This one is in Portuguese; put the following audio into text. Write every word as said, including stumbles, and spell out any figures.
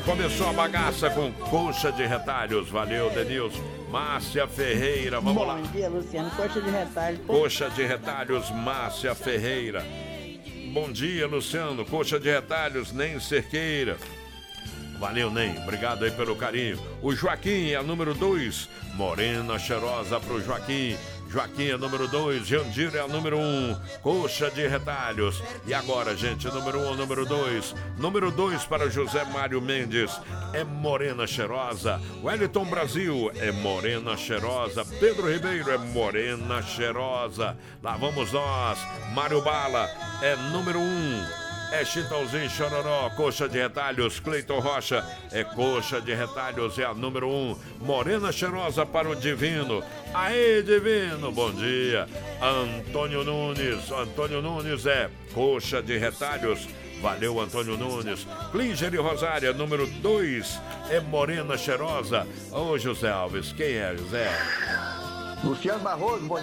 começou a bagaça com coxa de retalhos. Valeu, Denilson. Márcia Ferreira, vamos Bom lá. Bom dia, Luciano. Coxa de retalhos. Coxa de retalhos, Márcia Ferreira. Bom dia, Luciano. Coxa de retalhos, nem cerqueira. Valeu, Ney. Obrigado aí pelo carinho. O Joaquim é a número dois. Morena cheirosa pro Joaquim. Joaquim é número dois, Jandir é a número um, coxa de retalhos. E agora, gente, número um, número dois. Número dois para José Mário Mendes, é morena cheirosa. Wellington Brasil, é morena cheirosa. Pedro Ribeiro, é morena cheirosa. Lá vamos nós. Mário Bala, é número um. É Chitãozinho Chororó, coxa de retalhos. Cleiton Rocha, é coxa de retalhos, é a número um. Morena cheirosa para o Divino. Aê, Divino, bom dia. Antônio Nunes, Antônio Nunes é coxa de retalhos. Valeu, Antônio Nunes. Klinger e Rosária, número dois, é morena cheirosa. Ô, José Alves, quem é, José? Luciano Barroso, bom